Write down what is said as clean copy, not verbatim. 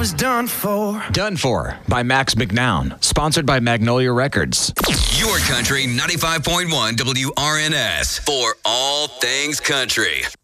was done for. Done For by Max McNown. Sponsored by Magnolia Records. Your Country 95.1 WRNS for all things country.